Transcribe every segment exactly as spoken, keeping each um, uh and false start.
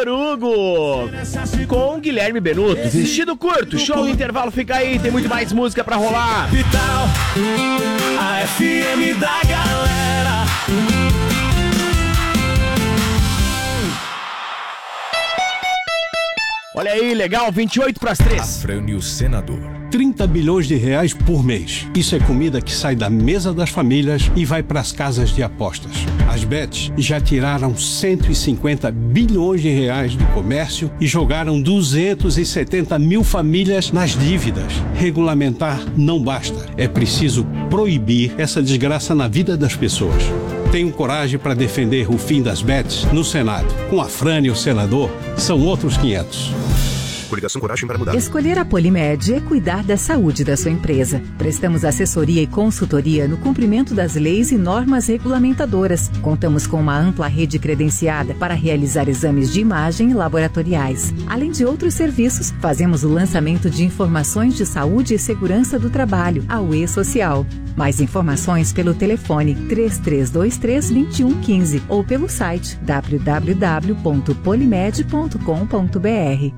Vitor Hugo com Guilherme Benuto. Vestido curto, show, intervalo, fica aí, tem muito mais música pra rolar. Vital, a F M da galera. Olha aí, legal, vinte e oito para as três. Afrânio Senador. trinta bilhões de reais por mês. Isso é comida que sai da mesa das famílias e vai para as casas de apostas. As bets já tiraram cento e cinquenta bilhões de reais do comércio e jogaram duzentas e setenta mil famílias nas dívidas. Regulamentar não basta. É preciso proibir essa desgraça na vida das pessoas. Tenho coragem para defender o fim das bets no Senado. Com a Afrânio Senador, são outros quinhentos. Coligação Coragem para Mudar. Escolher a Polimed é cuidar da saúde da sua empresa. Prestamos assessoria e consultoria no cumprimento das leis e normas regulamentadoras. Contamos com uma ampla rede credenciada para realizar exames de imagem e laboratoriais. Além de outros serviços, fazemos o lançamento de informações de saúde e segurança do trabalho, a U E Social. Mais informações pelo telefone três três dois três, dois um um cinco ou pelo site w w w ponto polimed ponto com ponto b r.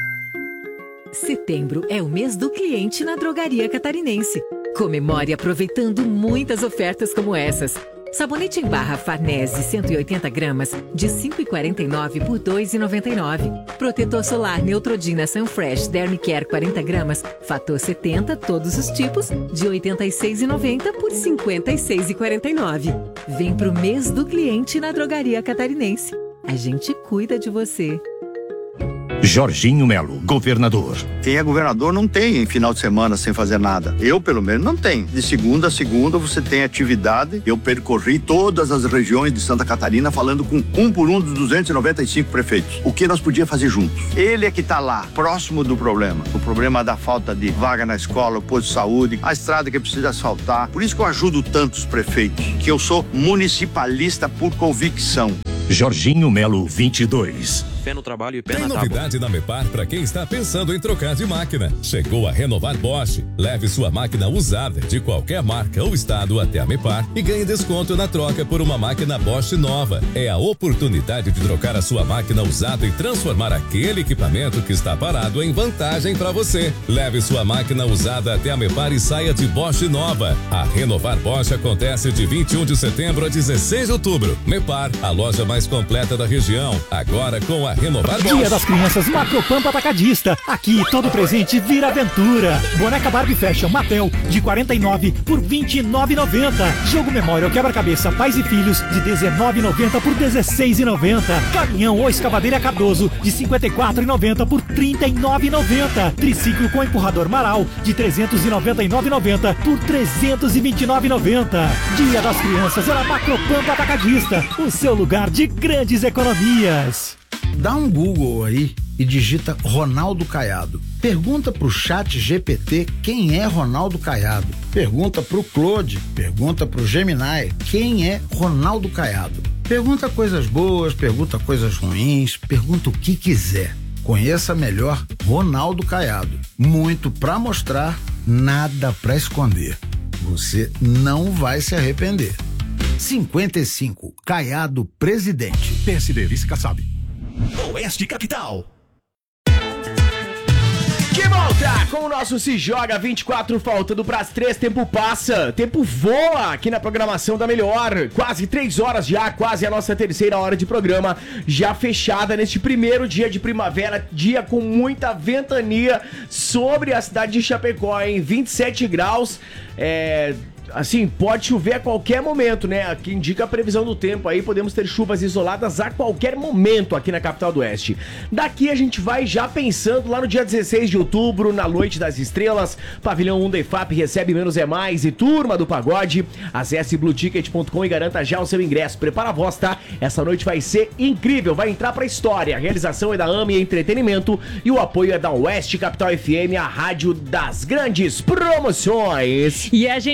Setembro é o mês do cliente na Drogaria Catarinense. Comemore aproveitando muitas ofertas como essas. Sabonete em barra Farnese cento e oitenta gramas de cinco reais e quarenta e nove centavos por dois reais e noventa e nove centavos. Protetor solar Neutrodina Sunfresh Dermicare quarenta gramas, fator setenta, todos os tipos, de oitenta e seis reais e noventa centavos por cinquenta e seis reais e quarenta e nove centavos. Vem pro mês do cliente na Drogaria Catarinense. A gente cuida de você. Jorginho Melo, governador. Quem é governador não tem final de semana sem fazer nada. Eu, pelo menos, não tenho. De segunda a segunda você tem atividade. Eu percorri todas as regiões de Santa Catarina falando com um por um dos duzentos e noventa e cinco prefeitos. O que nós podíamos fazer juntos? Ele é que está lá, próximo do problema. O problema da falta de vaga na escola, o posto de saúde, a estrada que precisa asfaltar. Por isso que eu ajudo tantos prefeitos, que eu sou municipalista por convicção. Jorginho Melo, vinte e dois. Pé no trabalho e pé Tem na tábua. novidade na Mepar para quem está pensando em trocar de máquina. Chegou a Renovar Bosch. Leve sua máquina usada de qualquer marca ou estado até a Mepar e ganhe desconto na troca por uma máquina Bosch nova. É a oportunidade de trocar a sua máquina usada e transformar aquele equipamento que está parado em vantagem para você. Leve sua máquina usada até a Mepar e saia de Bosch nova. A Renovar Bosch acontece de vinte e um de setembro a dezesseis de outubro. Mepar, a loja mais completa da região. Agora com a Renovar Bosch. Dia das Crianças Macropampa Atacadista. Aqui todo presente vira aventura. Boneca Barbie Fashion Mattel de quarenta e nove por vinte e nove reais e noventa centavos. Jogo Memorial Quebra-Cabeça Pais e Filhos de dezenove reais e noventa centavos por dezesseis reais e noventa centavos. Caminhão ou Escavadeira Cardoso de cinquenta e quatro reais e noventa centavos por trinta e nove reais e noventa centavos. Triciclo com empurrador Maral de trezentos e noventa e nove reais e noventa centavos por trezentos e vinte e nove reais e noventa centavos. Dia das Crianças é na Macropampa Atacadista, o seu lugar de grandes economias. Dá um Google aí e digita Ronaldo Caiado. Pergunta pro chat G P T quem é Ronaldo Caiado. Pergunta pro Claude, pergunta pro Gemini quem é Ronaldo Caiado. Pergunta coisas boas, pergunta coisas ruins, pergunta o que quiser. Conheça melhor Ronaldo Caiado. Muito pra mostrar, nada pra esconder. Você não vai se arrepender. cinquenta e cinco, Caiado Presidente. P S D, vice-Kassab. Oeste Capital. De volta com o nosso Se Joga vinte e quatro, faltando pras três, tempo passa, tempo voa aqui na programação da Melhor, quase três horas já, quase a nossa terceira hora de programa, já fechada neste primeiro dia de primavera, dia com muita ventania sobre a cidade de Chapecó, em vinte e sete graus, é... assim, pode chover a qualquer momento, né? Aqui indica a previsão do tempo aí, podemos ter chuvas isoladas a qualquer momento aqui na capital do Oeste. Daqui a gente vai já pensando lá no dia dezesseis de outubro, na Noite das Estrelas, Pavilhão um da I F A P recebe Menos é Mais e Turma do Pagode. Acesse blue ticket ponto com e garanta já o seu ingresso. Prepara a voz, tá? Essa noite vai ser incrível, vai entrar pra história. A realização é da A M E Entretenimento e o apoio é da Oeste Capital F M, a rádio das grandes promoções. E a gente tem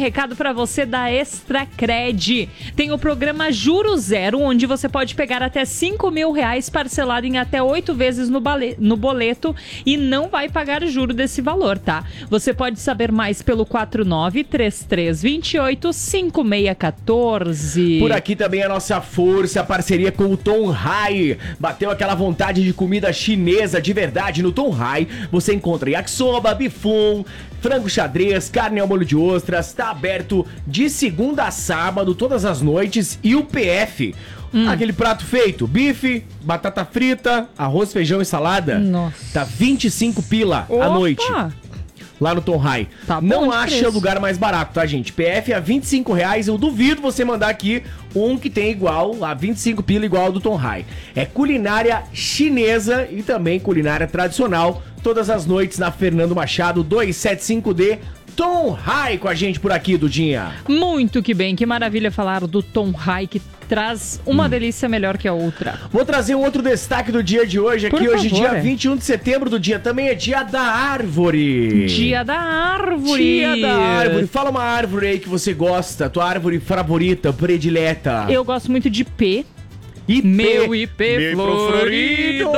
recado para você da Extracred. Tem o programa Juro Zero, onde você pode pegar até cinco mil reais parcelado em até oito vezes no, bale... no boleto e não vai pagar juro desse valor, tá? Você pode saber mais pelo quatro nove três três dois oito cinco seis um quatro. Por aqui também a nossa força, a parceria com o Tom Hai. Bateu aquela vontade de comida chinesa de verdade no Tom Hai. Você encontra yakisoba, bifum, frango xadrez, carne ao molho de ostras. Tá aberto de segunda a sábado, todas as noites. E o P F, hum. aquele prato feito, bife, batata frita, arroz, feijão e salada. Nossa. Tá vinte e cinco pila Opa. à noite. Lá no Tom Hai. Tá Não acha lugar mais barato, tá, gente? P F a vinte e cinco reais. Eu duvido você mandar aqui um que tem igual a vinte e cinco pila igual ao do Tom Hai. É culinária chinesa e também culinária tradicional. Todas as noites na Fernando Machado duzentos e setenta e cinco D. Tom Hai com a gente por aqui, Dudinha. Muito que bem, que maravilha falar do Tom Hai, que traz uma hum. delícia melhor que a outra. Vou trazer um outro destaque do dia de hoje aqui. Por hoje, favor, dia é. vinte e um de setembro do dia, também é dia da árvore. Dia da árvore. Dia da árvore. Fala uma árvore aí que você gosta, tua árvore favorita, predileta. Eu gosto muito de P. I P. Meu I P florido.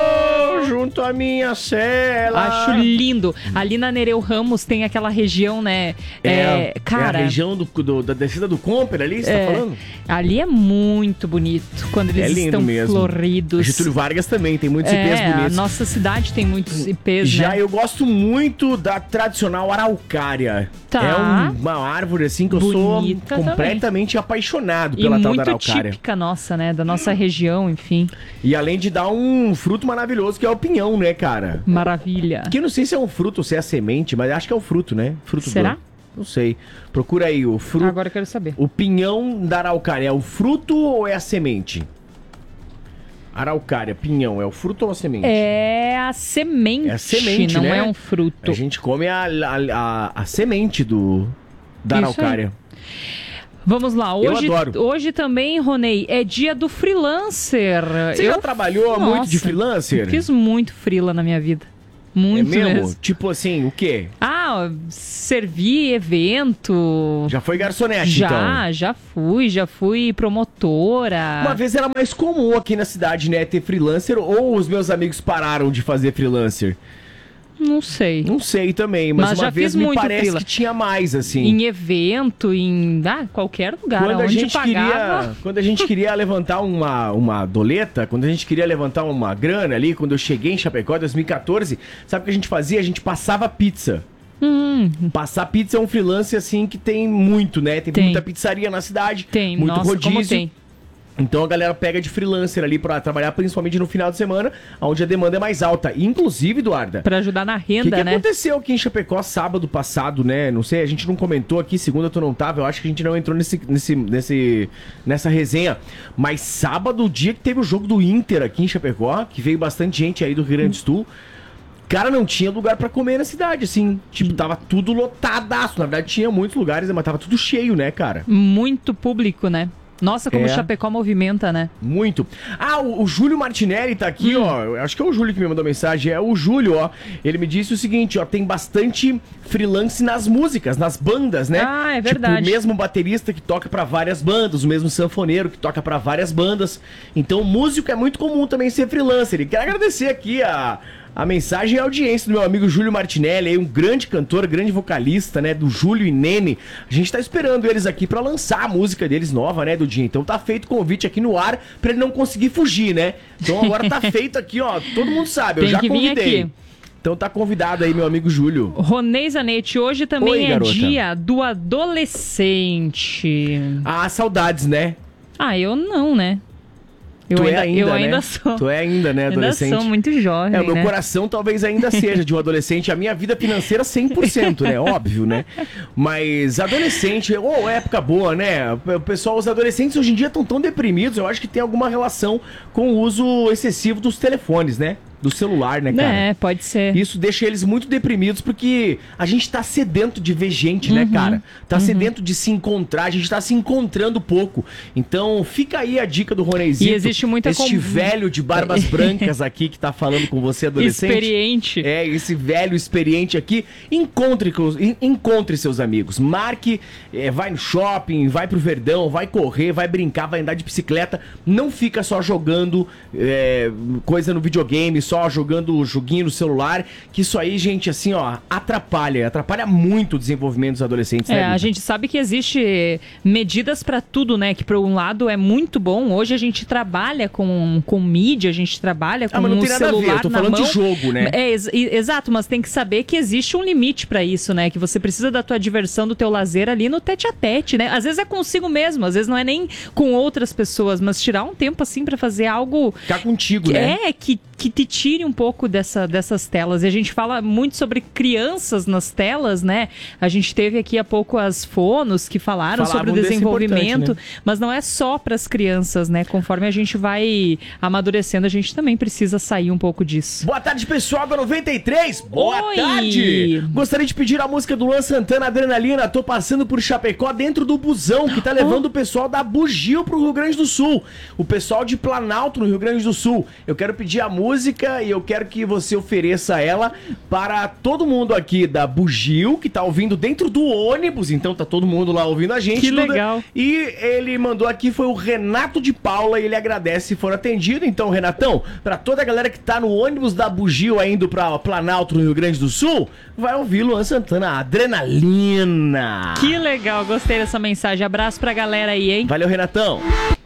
Junto à minha cela. Acho lindo. Ali na Nereu Ramos tem aquela região, né? É, é, cara, é a região do, do, da descida do Comper ali, você é, tá falando? Ali é muito bonito quando eles é lindo estão mesmo. floridos. Getúlio Vargas também tem muitos é, I Ps bonitos. A nossa cidade tem muitos I Ps, Já né? eu gosto muito da tradicional araucária. Tá. É um, uma árvore assim que eu Bonita sou completamente também. apaixonado E pela tal da muito araucária. típica nossa, né? Da nossa região, enfim. E além de dar um fruto maravilhoso que é o pinhão, né, cara? Maravilha. Que eu não sei se é um fruto ou se é a semente, mas acho que é o fruto, né? Fruto Será? Do... Não sei. Procura aí o fruto. Agora eu quero saber. O pinhão da araucária é o fruto ou é a semente? Araucária, pinhão, é o fruto ou a semente? É a semente. É a semente, não né? é um fruto. A gente come a, a, a, a semente do, da Isso araucária. aí. Vamos lá, hoje, Eu adoro. hoje também, Ronei, é dia do freelancer. Você eu, já trabalhou nossa, muito de freelancer? Fiz muito freela na minha vida. Muito é mesmo? mesmo. Tipo assim, o quê? Ah, servi evento. Já foi garçonete, já, então? Já, já fui, já fui promotora. Uma vez era mais comum aqui na cidade, né, ter freelancer, ou os meus amigos pararam de fazer freelancer? Não sei. Não sei também, mas, mas uma já vez fiz me muito parece freela. que tinha mais, assim. Em evento, em ah, qualquer lugar, quando onde a gente pagava... queria, quando a gente queria levantar uma, uma doleta, quando a gente queria levantar uma grana ali, quando eu cheguei em Chapecó em dois mil e quatorze, sabe o que a gente fazia? A gente passava pizza. Hum. Passar pizza é um freelance assim que tem muito, né? Tem, tem. muita pizzaria na cidade, tem. muito Nossa, rodízio. como tem. Então a galera pega de freelancer ali pra trabalhar principalmente no final de semana, onde a demanda é mais alta. Inclusive, Eduarda, pra ajudar na renda, que que né? O que aconteceu aqui em Chapecó sábado passado, né? Não sei, a gente não comentou aqui, segunda tu não tava, eu acho que a gente não entrou nesse, nesse, nesse, nessa resenha. Mas sábado, o dia que teve o jogo do Inter aqui em Chapecó, que veio bastante gente aí do Rio Grande do Sul, cara, não tinha lugar pra comer na cidade, assim. Tipo, tava tudo lotadaço. Na verdade, tinha muitos lugares, mas tava tudo cheio, né, cara? Muito público, né? Nossa, como É. o Chapecó movimenta, né? Muito. Ah, o, o Júlio Martinelli tá aqui, hum. ó. Eu acho que é o Júlio que me mandou mensagem. É o Júlio, ó. Ele me disse o seguinte, ó. Tem bastante freelance nas músicas, nas bandas, né? Ah, é verdade. Tipo, o mesmo baterista que toca pra várias bandas, o mesmo sanfoneiro que toca pra várias bandas. Então, músico é muito comum também ser freelancer. E quero agradecer aqui a... A mensagem e a audiência do meu amigo Júlio Martinelli, aí, um grande cantor, grande vocalista, né, do Júlio e Nene. A gente tá esperando eles aqui pra lançar a música deles nova, né, Dudinha? Então tá feito o convite aqui no ar pra ele não conseguir fugir, né? Então agora tá feito aqui, ó, todo mundo sabe, Tem eu já que vir convidei. aqui. Então tá convidado aí, meu amigo Júlio. Ronei Zanetti, hoje também Oi, é garota. dia do adolescente. Ah, saudades, né? Ah, eu não, né? Eu tu ainda, é ainda, eu né? ainda sou. Tu é ainda, né, adolescente? Ainda sou muito jovem, É, o meu né? coração talvez ainda seja de um adolescente. A minha vida financeira, cem por cento, né? Óbvio, né? Mas adolescente, ô, época boa, né? O pessoal, os adolescentes hoje em dia estão tão deprimidos. Eu acho que tem alguma relação com o uso excessivo dos telefones, né? do celular, né, cara? É, pode ser. Isso deixa eles muito deprimidos, porque a gente tá sedento de ver gente, né, Uhum. cara? Tá Uhum. sedento de se encontrar, a gente tá se encontrando pouco. Então, fica aí a dica do Ronezito. E existe muita Este com- velho de barbas brancas aqui que tá falando com você, adolescente. Experiente. É, esse velho experiente aqui. Encontre, com- en- encontre seus amigos. Marque, é, vai no shopping, vai pro Verdão, vai correr, vai brincar, vai andar de bicicleta. Não fica só jogando é, coisa no videogame, só jogando joguinho no celular, que isso aí, gente, assim, ó, atrapalha. Atrapalha muito o desenvolvimento dos adolescentes, né, É, a Lívia? gente sabe que existe medidas pra tudo, né? Que por um lado é muito bom. Hoje a gente trabalha com, com mídia, a gente trabalha com Ah, mas não um tem nada a ver, celular eu tô na falando de mão. jogo, né? É, ex- e- exato, mas tem que saber que existe um limite pra isso, né? Que você precisa da tua diversão, do teu lazer ali no tete a tete, né? Às vezes é consigo mesmo, às vezes não é nem com outras pessoas, mas tirar um tempo assim pra fazer algo Ficar contigo, que, né? é, que, que te tire um pouco dessa, dessas telas. E a gente fala muito sobre crianças nas telas, né? A gente teve aqui há pouco as fonos que falaram Falavam sobre o desse desenvolvimento, importante, né? mas não é só para as crianças, né? Conforme a gente vai amadurecendo, a gente também precisa sair um pouco disso. Boa tarde, pessoal da noventa e três. Boa Oi! tarde. Gostaria de pedir a música do Luan Santana, Adrenalina. Tô passando por Chapecó dentro do busão que tá levando o pessoal da Bugio pro Rio Grande do Sul. O pessoal de Planalto no Rio Grande do Sul. Eu quero pedir a música e eu quero que você ofereça ela para todo mundo aqui da Bugio, que tá ouvindo dentro do ônibus. Então tá todo mundo lá ouvindo a gente. Que Duda. legal. E ele mandou aqui, foi o Renato de Paula, e ele agradece se for atendido. Então, Renatão, pra toda a galera que tá no ônibus da Bugio indo pra Planalto, no Rio Grande do Sul, vai ouvir Luan Santana, Adrenalina. Que legal, gostei dessa mensagem. Abraço pra galera aí, hein? Valeu, Renatão.